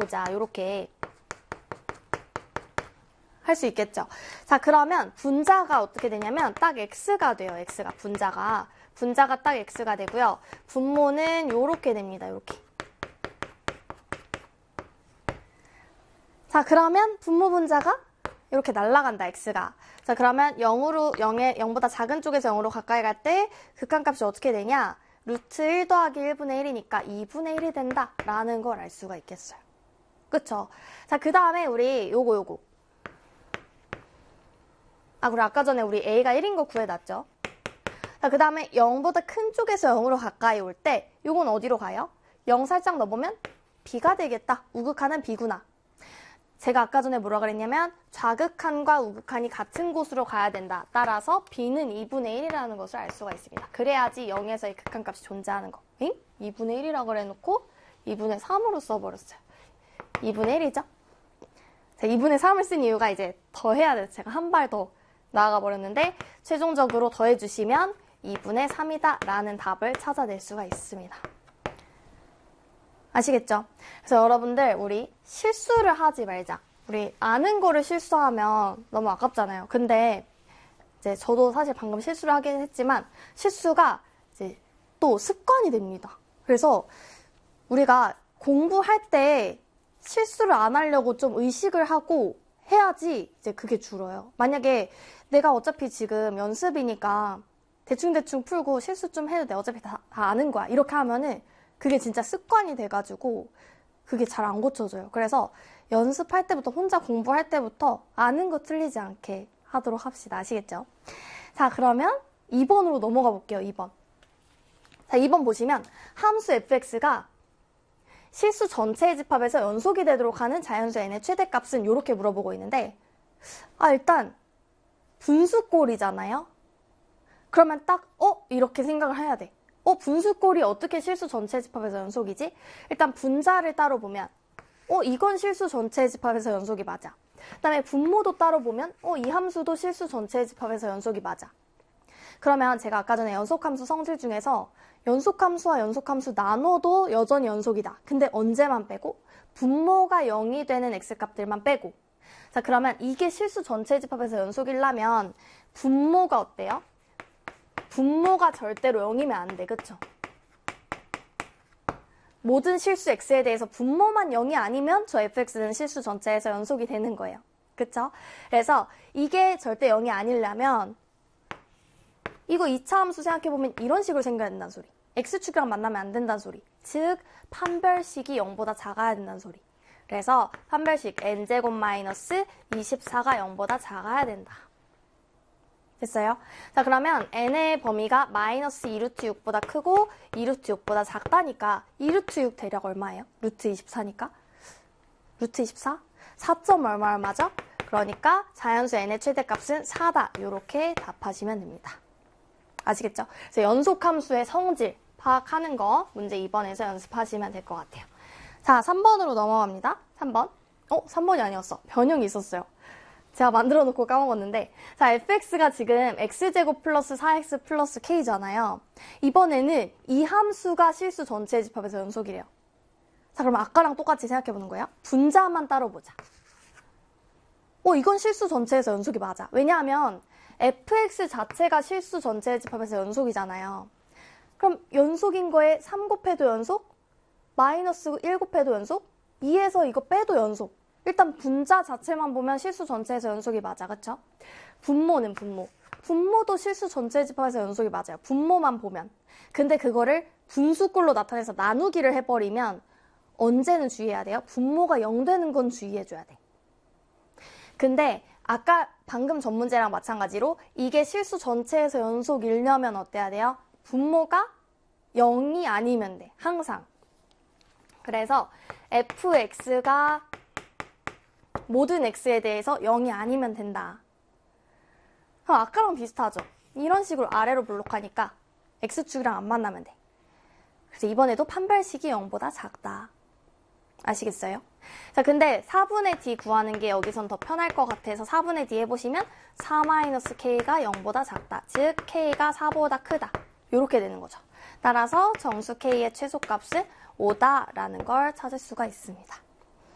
보자. 이렇게 할 수 있겠죠. 자, 그러면 분자가 어떻게 되냐면 딱 x가 돼요. x가 분자가 딱 x가 되고요. 분모는 요렇게 됩니다. 요렇게. 자, 그러면 분모 분자가 이렇게 날아간다, x가. 자, 그러면 0보다 작은 쪽에서 0으로 가까이 갈 때 극한값이 어떻게 되냐? 루트 1 더하기 1분의 1이니까 2분의 1이 된다 라는 걸 알 수가 있겠어요. 그쵸? 자, 그 다음에 우리 요거. 그리고 아까 전에 우리 a가 1인 거 구해놨죠? 자, 그 다음에 0보다 큰 쪽에서 0으로 가까이 올 때 요건 어디로 가요? 0 살짝 넣어보면 b가 되겠다. 우극한은 b구나. 제가 아까 전에 뭐라 그랬냐면 좌극한과 우극한이 같은 곳으로 가야 된다. 따라서 b는 2분의 1이라는 것을 알 수가 있습니다. 그래야지 0에서의 극한값이 존재하는 거. 2분의 1이라고 그래놓고 2분의 3으로 써버렸어요. 2분의 1이죠? 자, 2분의 3을 쓴 이유가 이제 더해야 돼요. 제가 한 발 더 나아가 버렸는데 최종적으로 더해주시면 2분의 3이다 라는 답을 찾아낼 수가 있습니다. 아시겠죠? 그래서 여러분들 우리 실수를 하지 말자. 우리 아는 거를 실수하면 너무 아깝잖아요. 근데 이제 저도 사실 방금 실수를 하긴 했지만 실수가 이제 또 습관이 됩니다. 그래서 우리가 공부할 때 실수를 안 하려고 좀 의식을 하고 해야지 이제 그게 줄어요. 만약에 내가 어차피 지금 연습이니까 대충대충 풀고 실수 좀 해도 돼. 어차피 다 아는 거야. 이렇게 하면은 그게 진짜 습관이 돼가지고 그게 잘 안 고쳐져요. 그래서 연습할 때부터 혼자 공부할 때부터 아는 거 틀리지 않게 하도록 합시다. 아시겠죠? 자, 그러면 2번으로 넘어가 볼게요. 2번. 자, 2번 보시면 함수 fx가 실수 전체의 집합에서 연속이 되도록 하는 자연수 n의 최대값은 이렇게 물어보고 있는데 일단 분수꼴이잖아요. 그러면 딱 이렇게 생각을 해야 돼. 분수꼴이 어떻게 실수 전체 집합에서 연속이지? 일단 분자를 따로 보면 이건 실수 전체 집합에서 연속이 맞아. 그 다음에 분모도 따로 보면 이 함수도 실수 전체 집합에서 연속이 맞아. 그러면 제가 아까 전에 연속함수 성질 중에서 연속함수와 연속함수 나눠도 여전히 연속이다. 근데 언제만 빼고? 분모가 0이 되는 x값들만 빼고. 자, 그러면 이게 실수 전체 집합에서 연속이려면 분모가 어때요? 분모가 절대로 0이면 안 돼. 그쵸? 모든 실수 x에 대해서 분모만 0이 아니면 저 fx는 실수 전체에서 연속이 되는 거예요. 그쵸? 그래서 이게 절대 0이 아니려면 이거 2차 함수 생각해보면 이런 식으로 생겨야 된다는 소리. x축이랑 만나면 안 된다는 소리. 즉 판별식이 0보다 작아야 된다는 소리. 그래서 판별식 n제곱 마이너스 24가 0보다 작아야 된다. 됐어요? 자, 그러면 n의 범위가 마이너스 2루트 6보다 크고 2루트 6보다 작다니까 2루트 6 대략 얼마예요? 루트 24니까? 루트 24? 4점 얼마죠? 그러니까 자연수 n의 최대값은 4다. 이렇게 답하시면 됩니다. 아시겠죠? 그래서 연속함수의 성질 파악하는 거 문제 2번에서 연습하시면 될 것 같아요. 자, 3번으로 넘어갑니다. 3번. 3번이 아니었어. 변형이 있었어요. 제가 만들어 놓고 까먹었는데 자, fx가 지금 x제곱 플러스 4x 플러스 k잖아요. 이번에는 이 함수가 실수 전체 집합에서 연속이래요. 자, 그럼 아까랑 똑같이 생각해보는 거예요. 분자만 따로 보자. 이건 실수 전체에서 연속이 맞아. 왜냐하면 fx 자체가 실수 전체 집합에서 연속이잖아요. 그럼 연속인 거에 3 곱해도 연속, 마이너스 1 곱해도 연속, 2에서 이거 빼도 연속. 일단 분자 자체만 보면 실수 전체에서 연속이 맞아. 그쵸? 분모는 분모. 분모도 실수 전체 집합에서 연속이 맞아요. 분모만 보면. 근데 그거를 분수꼴로 나타내서 나누기를 해버리면 언제는 주의해야 돼요? 분모가 0 되는 건 주의해줘야 돼. 근데 아까 방금 전 문제랑 마찬가지로 이게 실수 전체에서 연속이려면 어때야 돼요? 분모가 0이 아니면 돼. 항상. 그래서 fx가 모든 x에 대해서 0이 아니면 된다. 그럼 아까랑 비슷하죠? 이런 식으로 아래로 블록하니까 x축이랑 안 만나면 돼. 그래서 이번에도 판별식이 0보다 작다. 아시겠어요? 자, 근데 4분의 d 구하는 게 여기선 더 편할 것 같아서 4분의 d 해보시면 4-k가 0보다 작다. 즉 k가 4보다 크다. 이렇게 되는 거죠. 따라서 정수 k의 최소값은 5다라는 걸 찾을 수가 있습니다.